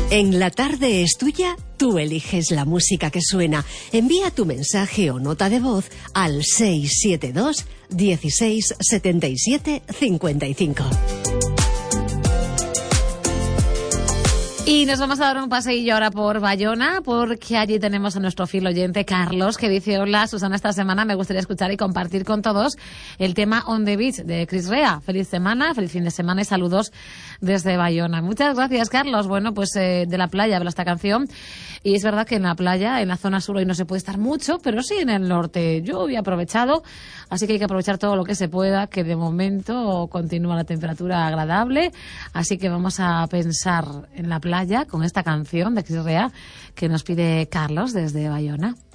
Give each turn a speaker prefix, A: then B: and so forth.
A: En La Tarde es Tuya, tú eliges la música que suena. Envía tu mensaje o nota de voz al 672 16 77 55.
B: Y nos vamos a dar un paseillo ahora por Bayona, porque allí tenemos a nuestro fiel oyente Carlos, que dice: hola Susana, esta semana me gustaría escuchar y compartir con todos el tema On the Beach de Chris Rea. Feliz semana, feliz fin de semana y saludos desde Bayona. Muchas gracias, Carlos. Bueno, pues de la playa habla esta canción, y es verdad que en la playa, en la zona sur, hoy no se puede estar mucho, pero sí en el norte. Yo he aprovechado, así que hay que aprovechar todo lo que se pueda, que de momento continúa la temperatura agradable, así que vamos a pensar en la playa con esta canción de Chris Rea que nos pide Carlos desde Bayona.